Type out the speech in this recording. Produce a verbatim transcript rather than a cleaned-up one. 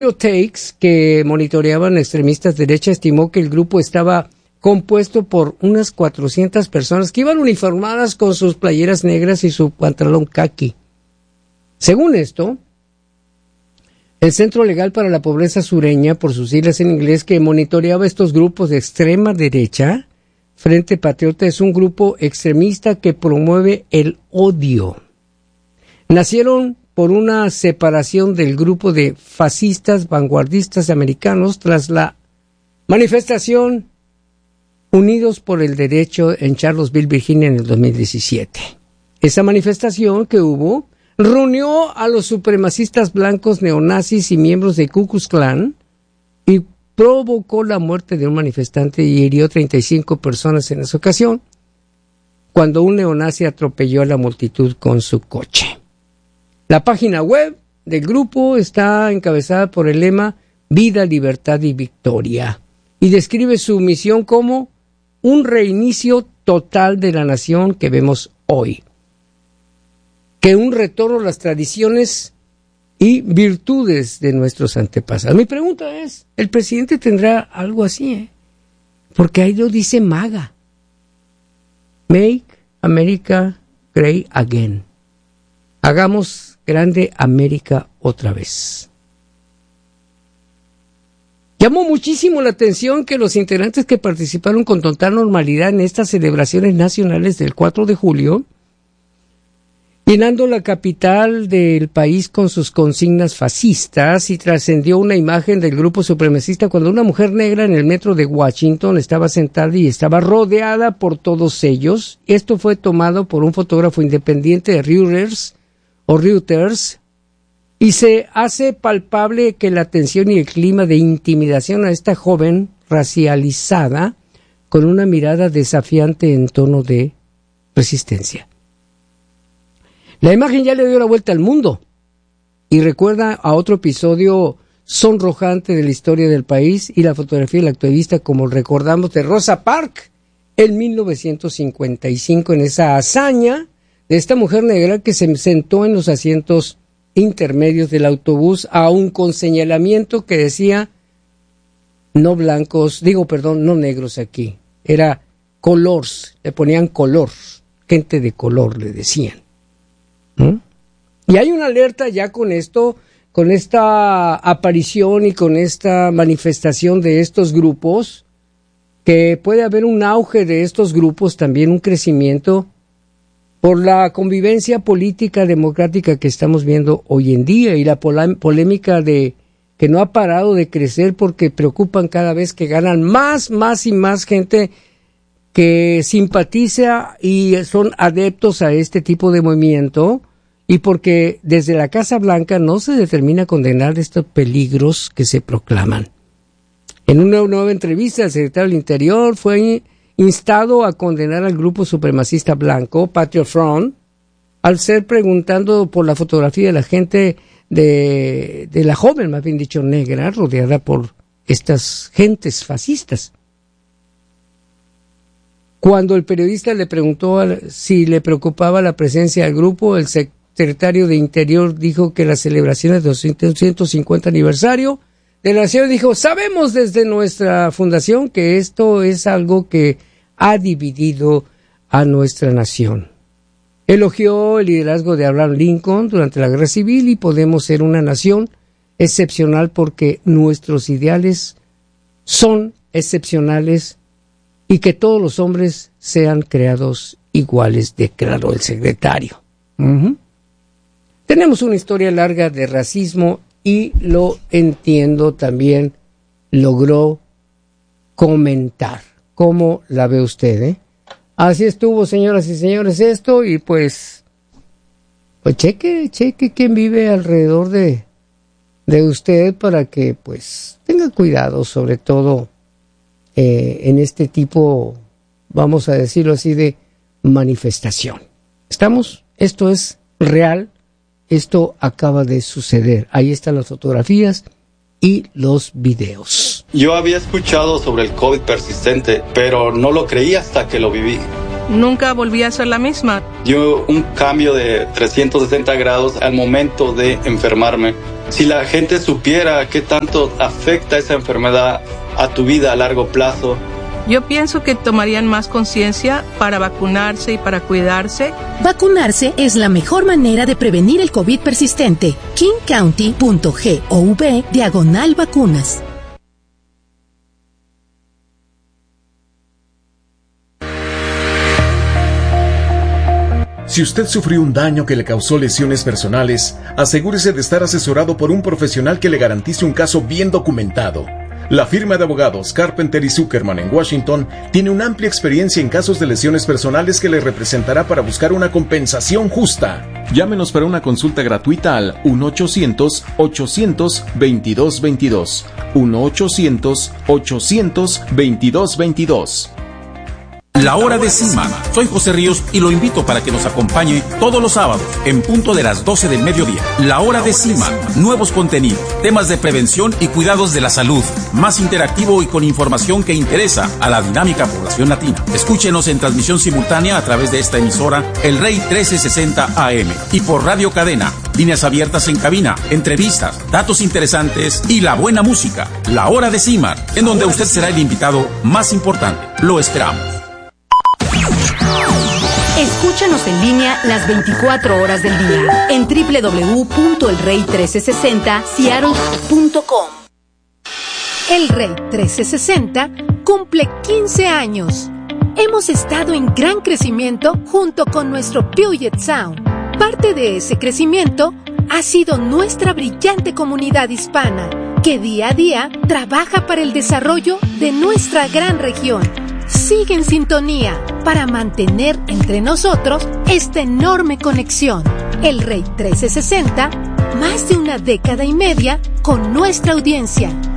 Takes, que monitoreaban extremistas de derecha, estimó que el grupo estaba compuesto por unas cuatrocientas personas que iban uniformadas con sus playeras negras y su pantalón caqui. Según esto, el Centro Legal para la Pobreza Sureña, por sus siglas en inglés, que monitoreaba estos grupos de extrema derecha, Frente Patriota es un grupo extremista que promueve el odio. Nacieron por una separación del grupo de fascistas vanguardistas americanos tras la manifestación Unidos por el Derecho en Charlottesville, Virginia, en el dos mil diecisiete. Esa manifestación que hubo reunió a los supremacistas blancos neonazis y miembros de Ku Klux Klan y provocó la muerte de un manifestante y hirió treinta y cinco personas en esa ocasión, cuando un neonazi atropelló a la multitud con su coche. La página web del grupo está encabezada por el lema Vida, Libertad y Victoria y describe su misión como un reinicio total de la nación que vemos hoy, que un retorno a las tradiciones y virtudes de nuestros antepasados. Mi pregunta es, ¿el presidente tendrá algo así? Eh? Porque ahí lo dice MAGA. Make America Great Again. Hagamos grande América otra vez. Llamó muchísimo la atención que los integrantes que participaron con total normalidad en estas celebraciones nacionales del cuatro de julio, llenando la capital del país con sus consignas fascistas, y trascendió una imagen del grupo supremacista cuando una mujer negra en el metro de Washington estaba sentada y estaba rodeada por todos ellos. Esto fue tomado por un fotógrafo independiente de Reuters, o Reuters, y se hace palpable que la tensión y el clima de intimidación a esta joven racializada con una mirada desafiante en tono de resistencia. La imagen ya le dio la vuelta al mundo y recuerda a otro episodio sonrojante de la historia del país y la fotografía del activista, como recordamos, de Rosa Parks en mil novecientos cincuenta y cinco, en esa hazaña de esta mujer negra que se sentó en los asientos intermedios del autobús, aún con señalamiento que decía no blancos, digo perdón, no negros aquí, era colors, le ponían color, gente de color le decían. ¿Mm? Y hay una alerta ya con esto, con esta aparición y con esta manifestación de estos grupos, que puede haber un auge de estos grupos, también un crecimiento por la convivencia política democrática que estamos viendo hoy en día y la polémica de que no ha parado de crecer porque preocupan cada vez que ganan más, más y más gente que simpatiza y son adeptos a este tipo de movimiento, y porque desde la Casa Blanca no se determina condenar estos peligros que se proclaman. En una nueva entrevista, el secretario del Interior fue instado a condenar al grupo supremacista blanco, Patriot Front, al ser preguntando por la fotografía de la gente, de, de la joven, más bien dicho, negra, rodeada por estas gentes fascistas. Cuando el periodista le preguntó a, si le preocupaba la presencia del grupo, el secretario de Interior dijo que las celebraciones del doscientos cincuenta aniversario de la nación, dijo, sabemos desde nuestra fundación que esto es algo que ha dividido a nuestra nación. Elogió el liderazgo de Abraham Lincoln durante la Guerra Civil y podemos ser una nación excepcional porque nuestros ideales son excepcionales y que todos los hombres sean creados iguales, declaró el secretario. Uh-huh. Tenemos una historia larga de racismo y lo entiendo también, logró comentar. ¿Cómo la ve usted, eh? Así estuvo, señoras y señores, esto, y pues, pues cheque, cheque quién vive alrededor de, de usted para que, pues, tenga cuidado, sobre todo eh, en este tipo, vamos a decirlo así, de manifestación. ¿Estamos? Esto es real, esto acaba de suceder. Ahí están las fotografías y los videos. Yo había escuchado sobre el COVID persistente, pero no lo creí hasta que lo viví. Nunca volví a ser la misma. Dio un cambio de trescientos sesenta grados al momento de enfermarme. Si la gente supiera qué tanto afecta esa enfermedad a tu vida a largo plazo. Yo pienso que tomarían más conciencia para vacunarse y para cuidarse. Vacunarse es la mejor manera de prevenir el COVID persistente. kingcounty.gov diagonal vacunas. Si usted sufrió un daño que le causó lesiones personales, asegúrese de estar asesorado por un profesional que le garantice un caso bien documentado. La firma de abogados Carpenter y Zuckerman en Washington tiene una amplia experiencia en casos de lesiones personales que le representará para buscar una compensación justa. Llámenos para una consulta gratuita al uno ochocientos, ochocientos, veintidós veintidós. uno ochocientos, ochocientos, veintidós veintidós. La Hora de Cima. Soy José Ríos y lo invito para que nos acompañe todos los sábados en punto de las doce del mediodía. La Hora de Cima. Nuevos contenidos, temas de prevención y cuidados de la salud. Más interactivo y con información que interesa a la dinámica población latina. Escúchenos en transmisión simultánea a través de esta emisora, El Rey trece sesenta A M, y por Radio Cadena. Líneas abiertas en cabina, entrevistas, datos interesantes y la buena música. La Hora de Cima, en donde usted será el invitado más importante. Lo esperamos. Escúchanos en línea las veinticuatro horas del día en doble u doble u doble u punto el rey trece sesenta seattle punto com. El Rey trece sesenta cumple quince años. Hemos estado en gran crecimiento junto con nuestro Puget Sound. Parte de ese crecimiento ha sido nuestra brillante comunidad hispana, que día a día trabaja para el desarrollo de nuestra gran región. Sigue en sintonía para mantener entre nosotros esta enorme conexión. El Rey trece sesenta, más de una década y media con nuestra audiencia.